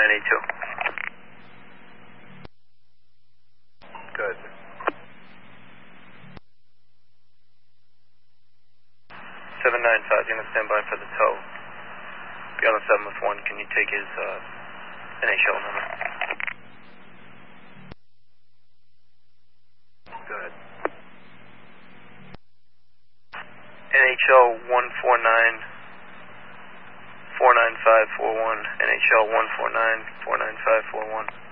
982. Good. 795, you're going to stand by for the tow. Be on the 7 with 1. Can you take his NHL number? Good. NHL 149 49541. NHL 149 49541.